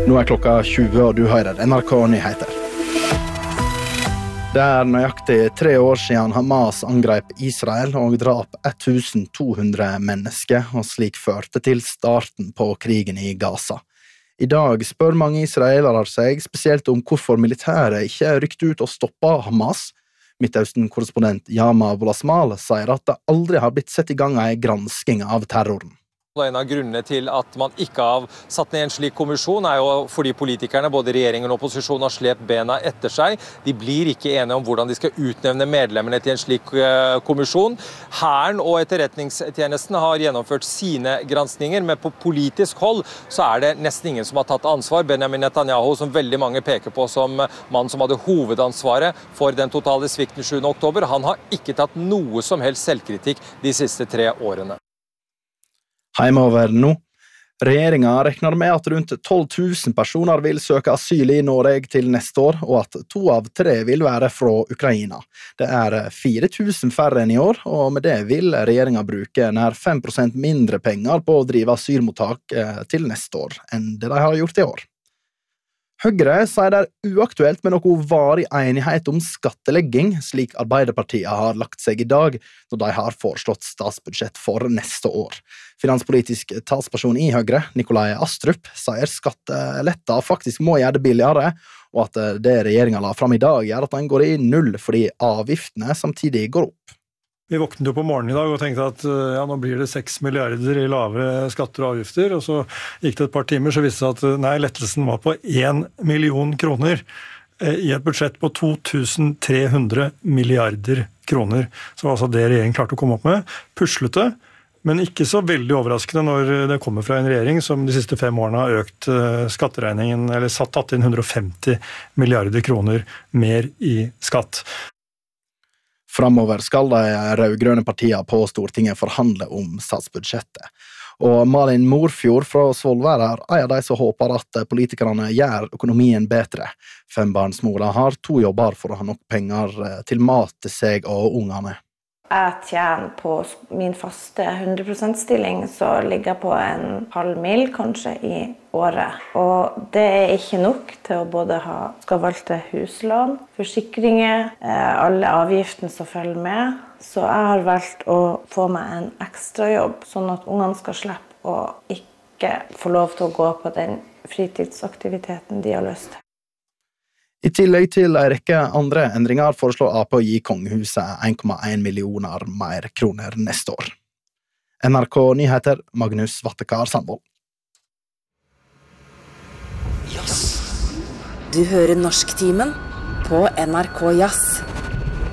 Nå klokka 20, og du hører NRK Nyheter. Det nøyaktig 3 år siden Hamas angrep Israel og drap 1200 mennesker, og slik førte til starten på krigen i Gaza. I dag spør mange israelere seg spesielt om hvorfor militæret ikke rykte ut og stoppet Hamas. Midtøsten-korrespondent Yama Bolasmal sier at det aldri har blitt sett i gang en gransking av terroren. En av grunnene til at man ikke har satt ned en slik kommisjon jo fordi politikerne, både regjeringen og opposisjonen, har slept bena etter seg. De blir ikke enige om hvordan de skal utnevne medlemmene til en slik kommisjon. Hæren og etterretningstjenesten har gjennomført sine granskninger, men på politisk hold så det nesten ingen som har tatt ansvar. Benjamin Netanyahu, som veldig mange peker på som mann som hadde hovedansvaret for den totale svikten 7. oktober, han har ikke tatt noe som helst selvkritikk de siste 3 årene. Heimover nå. Regjeringen regner med at rundt 12 000 personer vil søke asyl i Norge til neste år, og at 2 av 3 vil være fra Ukraina. Det 4 000 færre enn i år, og med det vil regjeringen bruke nær 5% mindre penger på å drive asylmottak til neste år enn det de har gjort i år. Høyre sier det uaktuelt med noe varig enighet om skattelegging, slik Arbeiderpartiet har lagt seg i dag, når de har foreslått statsbudsjett for neste år. Finanspolitisk talsperson i Høyre, Nikolai Astrup, sier skatteletta faktisk må gjøre det billigere, og at det regjeringen la fram i dag gjør at den går i null fordi avgiftene samtidig går opp. Vi våknet jo på morgenen i dag og tenkte at nå blir det 6 milliarder i lavere skatter og avgifter, og så gikk det et par timer, så viste det seg at lettelsen var på 1 million kroner i et budsjett på 2300 milliarder kroner. Så var altså det regjeringen klarte å komme opp med. Puslete, men ikke så veldig overraskende når det kommer fra en regjering som de siste 5 årene har økt skatteregningen, eller tatt inn 150 milliarder kroner mer i skatt. Framover skal de rød-grønne partiene på Stortinget forhandle om statsbudsjettet. Og Malin Morfjord fra Svolvær en av de som håper at politikerne gjør økonomien bedre. 5-barnsmora har 2 jobber for å ha nok penger til mat til seg og ungene. Jeg tjener på min faste 100%-stilling, så ligger jeg på en halv mil kanskje i året. Og det ikke nok til å både skal valgte huslån, forsikringer, alle avgiftene som følger med. Så jeg har valgt å få meg en ekstra jobb, sånn at ungene skal slippe å ikke få lov til å gå på den fritidsaktiviteten de har lyst til. I tillegg til en rekke andre endringer foreslår Ap å gi kongehuset 1,1 millioner mer kroner neste år. NRK Nyheter, Magnus Vattekar Sandvold. Du hører Norsktimen på NRK Jazz.